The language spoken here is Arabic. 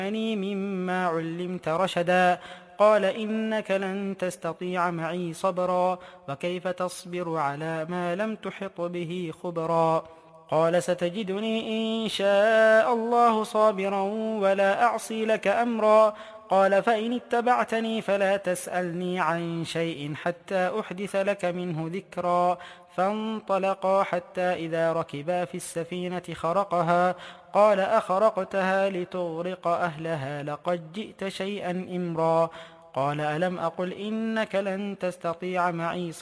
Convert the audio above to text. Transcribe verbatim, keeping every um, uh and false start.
مما علمت رشدا قال إنك لن تستطيع معي صبرا وكيف تصبر على ما لم تحط به خبرا قال ستجدني إن شاء الله صابرا ولا أعصي لك أمرا قال فإن اتبعتني فلا تسألني عن شيء حتى أحدث لك منه ذكرا فانطلقا حتى إذا ركبا في السفينة خرقها قال أخرقتها لتغرق أهلها لقد جئت شيئا إمرا قال ألم أقل إنك لن تستطيع معي صبرا